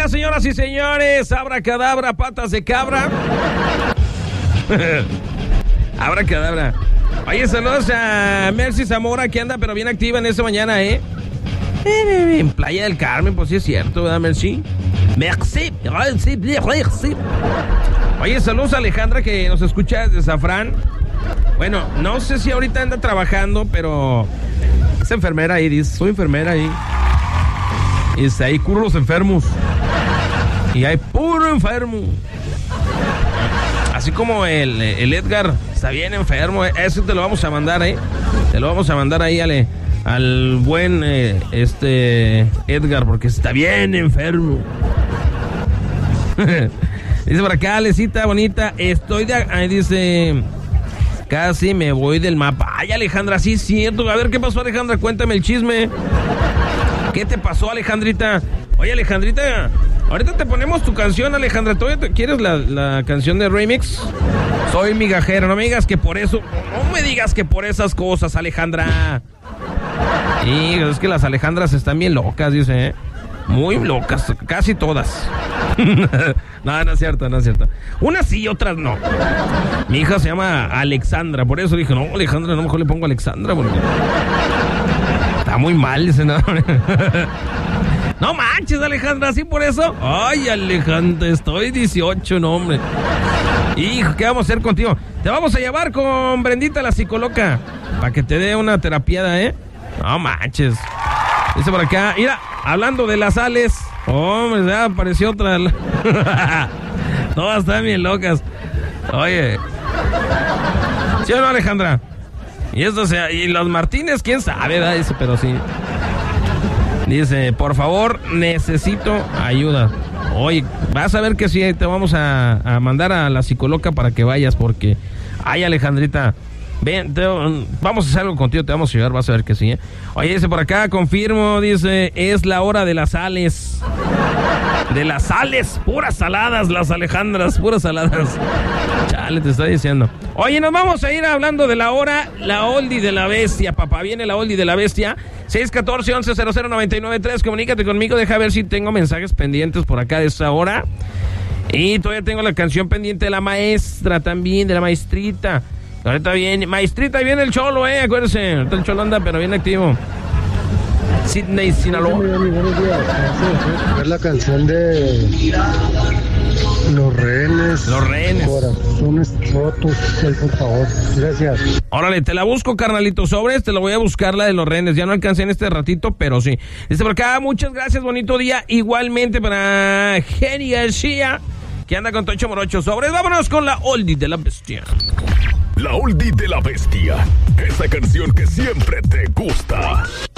acá, señoras y señores. Abracadabra, patas de cabra. Abracadabra. Oye, saludos a Mercy Zamora, que anda pero bien activa en esta mañana, en Playa del Carmen, pues sí es cierto, ¿verdad, Mercy? Merci. Oye, saludos a Alejandra, que nos escucha desde Zafrán. Bueno, no sé si ahorita anda trabajando, pero es enfermera ahí, dice. Soy enfermera ahí. Y ahí curo los enfermos. Y hay puro enfermo. Así como el Edgar está bien enfermo. Eso te lo vamos a mandar, Te lo vamos a mandar ahí al buen Edgar, porque está bien enfermo. Dice por acá, Alecita bonita, dice, casi me voy del mapa. Ay, Alejandra, sí es cierto. A ver, ¿qué pasó, Alejandra? Cuéntame el chisme. ¿Qué te pasó, Alejandrita? Oye, Alejandrita, ahorita te ponemos tu canción, Alejandra. ¿Todavía quieres la canción de remix? Soy migajera, no me digas que por eso, no me digas que por esas cosas, Alejandra. Y es que las Alejandras están bien locas, dice, muy locas, casi todas. No es cierto. Unas sí y otras no. Mi hija se llama Alexandra, por eso dije, no, Alejandra, no, mejor le pongo Alexandra, porque está muy mal, dice, no. No manches, Alejandra, ¿sí por eso? Ay, Alejandra, estoy 18, no, hombre. Hijo, ¿qué vamos a hacer contigo? Te vamos a llevar con Brendita, la psicóloga, para que te dé una terapiada, No manches. Dice por acá, mira, hablando de las sales, hombre, ya apareció otra. Todas están bien locas. Oye, ¿sí o no, Alejandra? Y esto sea, y los Martínez, quién sabe, ¿verdad? Dice, pero sí. Dice, por favor, necesito ayuda. Oye, vas a ver que sí, te vamos a mandar a la psicóloga para que vayas, porque, ay, Alejandrita, ven, vamos a hacer algo contigo, te vamos a ayudar, vas a ver que sí, Oye, dice por acá, confirmo, dice, es la hora de las sales. De las sales, puras saladas, las Alejandras, puras saladas. Chale, te estoy diciendo. Oye, nos vamos a ir hablando de la hora, la oldie de la bestia, papá. Viene la oldie de la bestia. 614-1100-993. Comunícate conmigo, deja ver si tengo mensajes pendientes por acá de esa hora. Y todavía tengo la canción pendiente de la maestra también, de la maestrita. Ahorita viene, maestrita, viene el cholo, acuérdense. Ahorita el cholo anda, pero bien activo. Sydney, Sinaloa. Buenos días. Es la canción de Los Rehenes. Los Rehenes. Corazones rotos, por favor. Gracias. Órale, te la busco, carnalito. Sobres, te la voy a buscar, la de Los Rehenes. Ya no alcancé en este ratito, pero sí. Dice por acá, muchas gracias, bonito día. Igualmente para Jenny García, que anda con Tocho Morocho. Sobres, vámonos con la oldie de la bestia. La oldie de la bestia. Esa canción que siempre te gusta.